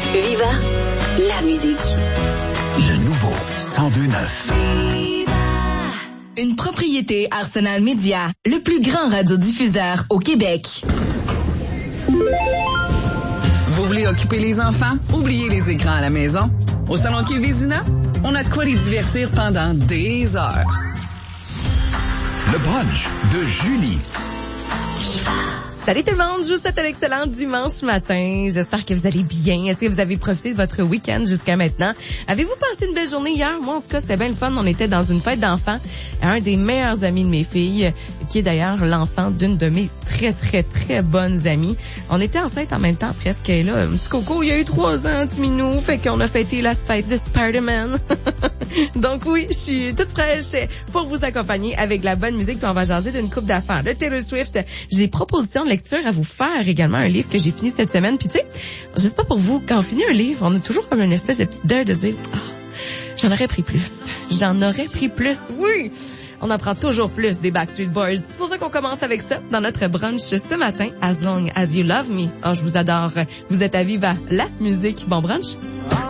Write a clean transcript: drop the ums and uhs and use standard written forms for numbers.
Viva, la musique. Le nouveau 102.9. Une propriété Arsenal Média, le plus grand radiodiffuseur au Québec. Vous voulez occuper les enfants? Oubliez les écrans à la maison. Au Salon Quai Vézina, on a de quoi les divertir pendant des heures. Le brunch de Julie. Salut tout le monde, je vous souhaite un excellent dimanche matin. J'espère que vous allez bien. Est-ce que vous avez profité de votre week-end jusqu'à maintenant? Avez-vous passé une belle journée hier? Moi, en tout cas, c'était bien le fun. On était dans une fête d'enfants. Un des meilleurs amis de mes filles, qui est d'ailleurs l'enfant d'une de mes très, très, très bonnes amies. On était enceinte en même temps presque. Et là, un petit coco, il y a eu 3 ans, petit minou. Fait qu'on a fêté la fête de Spider-Man. Donc oui, je suis toute fraîche pour vous accompagner avec la bonne musique. Puis on va jaser d'une coupe d'affaires de Taylor Swift. J'ai des propositions de lecture à vous faire, également un livre que j'ai fini cette semaine. Puis tu sais, je sais pas pour vous, quand on finit un livre, on a toujours comme une espèce de petite deuil de se dire j'en aurais pris plus. J'en aurais pris plus. Oui! On en prend toujours plus des Backstreet Boys. C'est pour ça qu'on commence avec ça dans notre brunch ce matin. As Long As You Love Me. Oh, je vous adore. Vous êtes à Viva, la musique. Bon brunch.